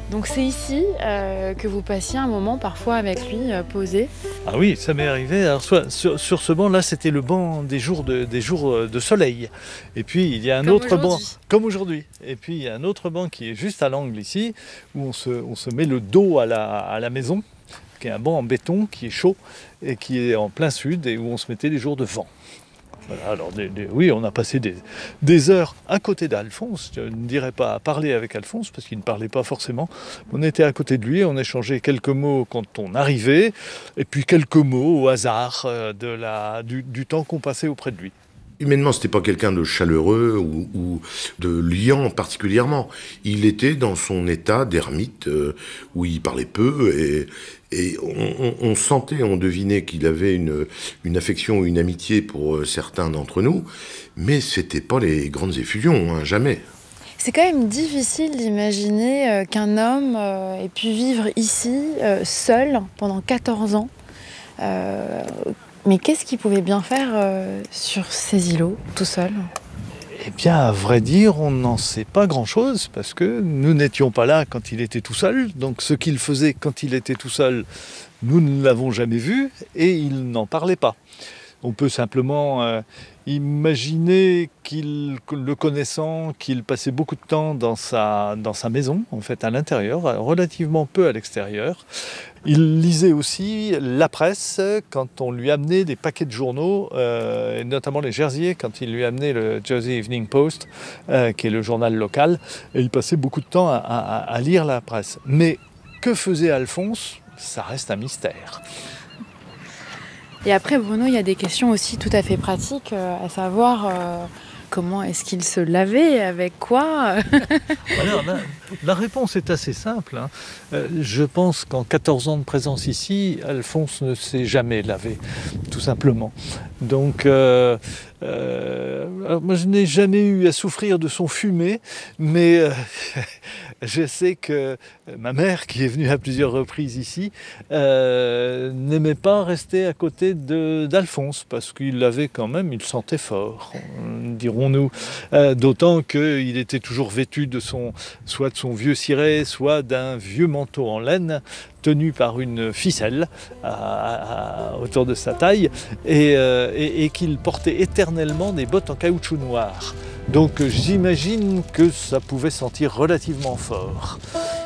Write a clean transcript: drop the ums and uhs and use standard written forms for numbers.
Donc c'est ici que vous passiez un moment parfois avec lui, posé. Ah oui, ça m'est arrivé. Alors, sur ce banc, là, c'était le banc des jours de soleil. Et puis, il y a un Comme autre banc, aujourd'hui. comme aujourd'hui. Et puis, il y a un autre banc qui est juste à l'angle ici, où on se met le dos à la maison, qui est un banc en béton, qui est chaud, et qui est en plein sud, et où on se mettait les jours de vent. Voilà, alors oui, on a passé des heures à côté d'Alphonse. Je ne dirais pas à parler avec Alphonse, parce qu'il ne parlait pas forcément. On était à côté de lui, on échangeait quelques mots quand on arrivait, et puis quelques mots au hasard du temps qu'on passait auprès de lui. Humainement, c'était pas quelqu'un de chaleureux ou de liant particulièrement. Il était dans son état d'ermite, où il parlait peu, et on sentait, on devinait qu'il avait une affection ou une amitié pour certains d'entre nous, mais c'était pas les grandes effusions, hein, jamais. C'est quand même difficile d'imaginer qu'un homme ait pu vivre ici, seul, pendant 14 ans. Mais qu'est-ce qu'il pouvait bien faire sur ces îlots, tout seul? Eh bien, à vrai dire, on n'en sait pas grand-chose, parce que nous n'étions pas là quand il était tout seul. Donc ce qu'il faisait quand il était tout seul, nous ne l'avons jamais vu, et il n'en parlait pas. On peut simplement imaginer le connaissant, qu'il passait beaucoup de temps dans sa maison, en fait à l'intérieur, relativement peu à l'extérieur. Il lisait aussi la presse quand on lui amenait des paquets de journaux, et notamment les Jersiais, quand il lui amenait le Jersey Evening Post, qui est le journal local, et il passait beaucoup de temps à lire la presse. Mais que faisait Alphonse ? Ça reste un mystère. Et après, Bruno, il y a des questions aussi tout à fait pratiques, à savoir comment est-ce qu'il se lavait, avec quoi? Alors, la réponse est assez simple. Hein. Je pense qu'en 14 ans de présence ici, Alphonse ne s'est jamais lavé, tout simplement. Donc, moi, je n'ai jamais eu à souffrir de son fumet, mais je sais que ma mère, qui est venue à plusieurs reprises ici, n'aimait pas rester à côté d'Alphonse, parce qu'il l'avait quand même, il sentait fort, dirons-nous. D'autant qu'il était toujours vêtu soit de son vieux ciré, soit d'un vieux manteau en laine, tenu par une ficelle autour de sa taille, et qu'il portait éternellement des bottes en caoutchouc noir. Donc j'imagine que ça pouvait sentir relativement fort.